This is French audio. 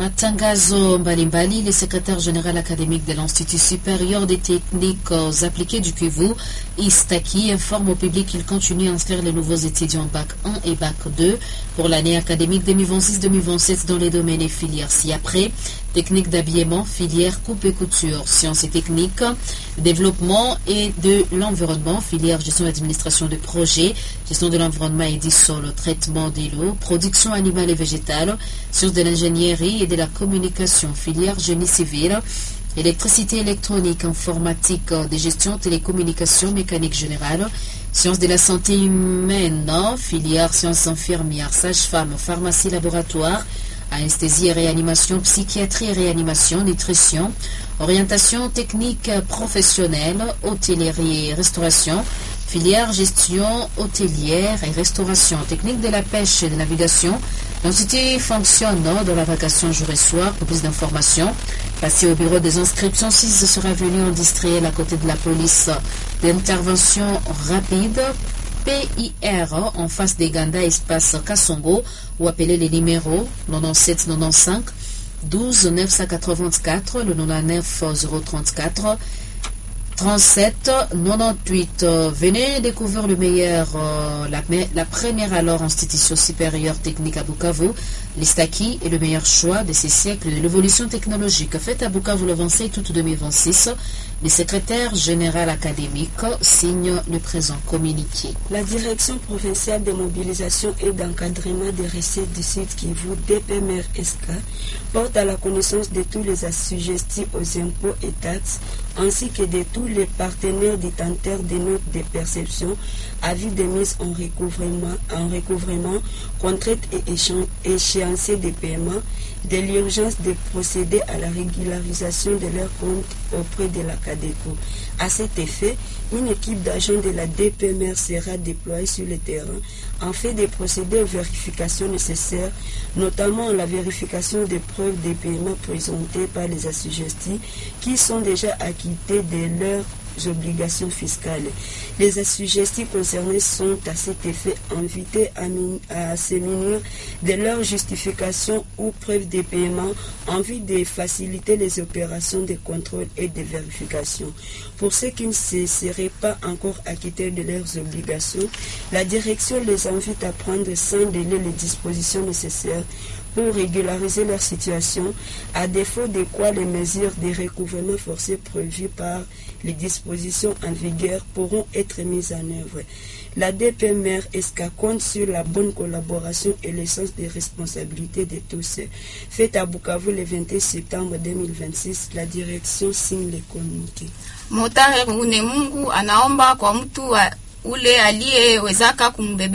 Matangazo mbalimbali, le secrétaire général académique de l'Institut supérieur des techniques appliquées du Kivu, Istaki, informe au public qu'il continue à inscrire les nouveaux étudiants Bac 1 et Bac 2 pour l'année académique 2026-2027 dans les domaines et filières ci-après: technique d'habillement, filière coupe et couture, sciences et techniques, développement et de l'environnement, filière gestion et administration de projets, gestion de l'environnement et du sol, traitement des lots, production animale et végétale, sciences de l'ingénierie et de la communication, filière génie civil, électricité électronique, informatique, de gestion, télécommunications, mécanique générale, sciences de la santé humaine, filière sciences infirmières, sage-femme, pharmacie, laboratoire, anesthésie et réanimation, psychiatrie et réanimation, nutrition, orientation technique professionnelle, hôtellerie et restauration, filière gestion hôtelière et restauration, technique de la pêche et de navigation. L'entité fonctionne dans la vacation jour et soir. Pour plus d'informations, passez au bureau des inscriptions 6 sera venu en district à côté de la police d'intervention rapide PIR en face des Ganda espace Kassongo, ou appelez les numéros 97 95 12 984, le 99 034 37 98. Venez découvrir le meilleur, la première alors institution supérieure technique à Bukavu. L'Istaki est le meilleur choix de ces siècles de l'évolution technologique. Faites à Bukavu le 27 août 2026. Le secrétaire général académique signe le présent communiqué. La direction provinciale de mobilisation et d'encadrement des recettes du Sud Kivu, DPMR-SK, porte à la connaissance de tous les assujettis aux impôts et taxes, ainsi que de tous les partenaires détenteurs des notes de perception, avis de mise en recouvrement, contraintes et échéanciers de paiement, de l'urgence de procéder à la régularisation de leurs comptes auprès de la CADECO. À cet effet, une équipe d'agents de la DPMR sera déployée sur le terrain en fait de procéder aux vérifications nécessaires, notamment la vérification des preuves de paiement présentées par les assujettis qui sont déjà acquittés de leurs obligations fiscales. Les assujettis concernés sont à cet effet invités à se munir de leur justification ou preuve de paiement en vue de faciliter les opérations de contrôle et de vérification. Pour ceux qui ne se seraient pas encore acquittés de leurs obligations, la direction les invite à prendre sans délai les dispositions nécessaires pour régulariser leur situation, à défaut de quoi les mesures de recouvrement forcé prévues par les dispositions en vigueur pourront être mises en œuvre. La DPMR-SK compte sur la bonne collaboration et le sens des responsabilités de tous. Faite à Bukavu le 21 septembre 2026, la direction signe les communiqués. Motare Mungu anaomba kwa mtu ule aliyewezaka kumbebe